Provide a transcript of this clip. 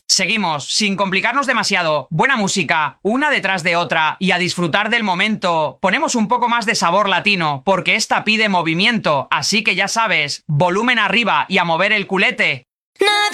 Seguimos, sin complicarnos demasiado. Buena música, una detrás de otra, y a disfrutar del momento. Ponemos un poco más de sabor latino, porque esta pide movimiento, así que ya sabes, volumen arriba y a mover el culete.